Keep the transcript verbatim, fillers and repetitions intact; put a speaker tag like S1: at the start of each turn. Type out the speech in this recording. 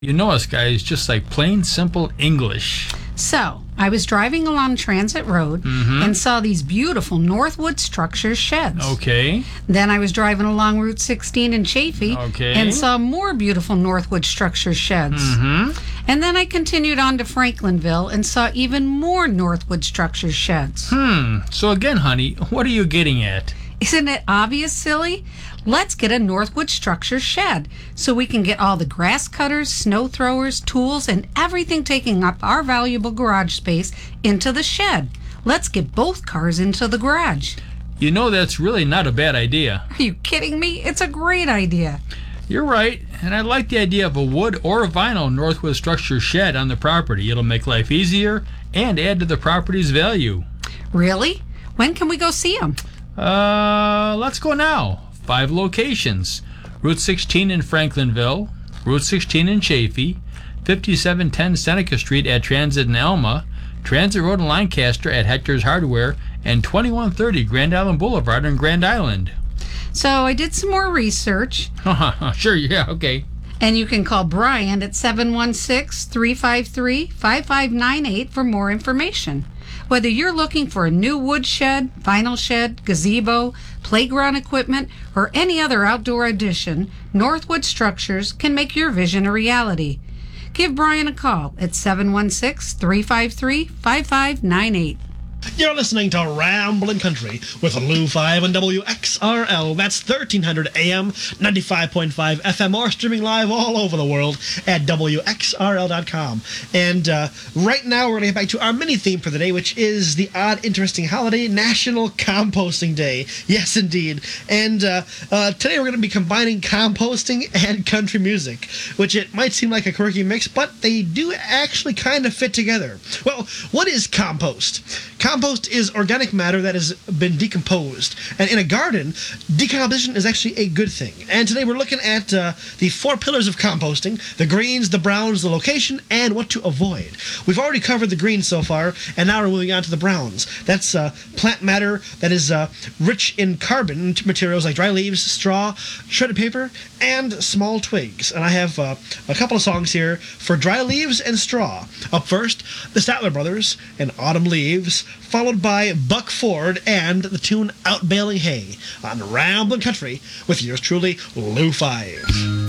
S1: You know us, guys, just like plain simple English.
S2: So, I was driving along Transit Road
S1: Mhm.
S2: and saw these beautiful Northwood Structures sheds.
S1: Okay.
S2: Then I was driving along Route sixteen in Chaffee
S1: Okay.
S2: and saw more beautiful Northwood Structures sheds.
S1: Mm-hmm.
S2: And then I continued on to Franklinville and saw even more Northwood Structures sheds.
S1: Hmm. So again, honey, what are you getting at?
S2: Isn't it obvious, silly? Let's get a Northwood Structures shed so we can get all the grass cutters, snow throwers, tools, and everything taking up our valuable garage space into the shed. Let's get both cars into the garage.
S1: You know that's really not a bad idea.
S2: Are you kidding me? It's a great idea.
S1: You're right, and I like the idea of a wood or vinyl Northwood Structure shed on the property. It'll make life easier and add to the property's value.
S2: Really? When can we go see them?
S1: Uh, let's go now. Five locations: Route sixteen in Franklinville, Route sixteen in Chaffee, fifty-seven ten Seneca Street at Transit in Elma, Transit Road in Lancaster at Hector's Hardware, and twenty-one thirty Grand Island Boulevard in Grand Island.
S2: So I did some more research,
S1: Sure, yeah, okay.
S2: and you can call Brian at seven one six, three five three, five five nine eight for more information. Whether you're looking for a new wood shed, vinyl shed, gazebo, playground equipment, or any other outdoor addition, Northwood Structures can make your vision a reality. Give Brian a call at seven one six, three five three, five five nine eight.
S3: You're listening to Ramblin' Country with Lou five and W X R L. That's thirteen hundred A M, ninety-five point five F M, or streaming live all over the world at W X R L dot com. And uh, right now we're going to get back to our mini theme for the day, which is the odd, interesting holiday, National Composting Day. Yes, indeed. And uh, uh, today we're going to be combining composting and country music, which it might seem like a quirky mix, but they do actually kind of fit together. Well, what is compost? Compost is organic matter that has been decomposed. And in a garden, decomposition is actually a good thing. And today we're looking at uh, the four pillars of composting: the greens, the browns, the location, and what to avoid. We've already covered the greens so far, and now we're moving on to the browns. That's uh, plant matter that is uh, rich in carbon materials like dry leaves, straw, shredded paper, and small twigs. And I have uh, a couple of songs here for dry leaves and straw. Up first, the Statler Brothers and Autumn Leaves, followed by Buck Ford and the tune Out Baling Hay on Ramblin' Country with yours truly, Lou Five.